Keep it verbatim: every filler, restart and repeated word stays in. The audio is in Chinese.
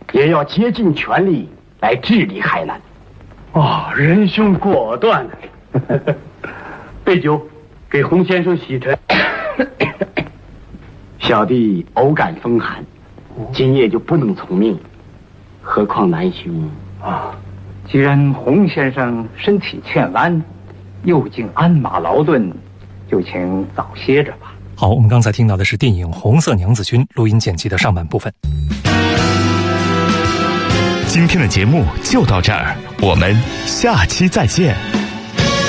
也要竭尽全力来治理海南。 哦，仁兄果断。备酒，给洪先生洗尘。 小弟偶感风寒，今夜就不能从命，何况南兄啊？既然洪先生身体欠安，又经鞍马劳顿，就请早歇着吧。 好，我们刚才听到的是电影《红色娘子军》录音剪辑的上半部分。 今天的节目就到这儿，我们下期再见。